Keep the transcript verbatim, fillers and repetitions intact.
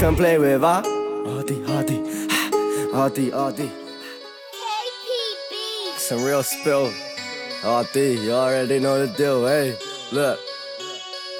come play with, huh? Hardy, hardy, hardy, hardy. Some real spill. R D, you already know the deal, hey. Look.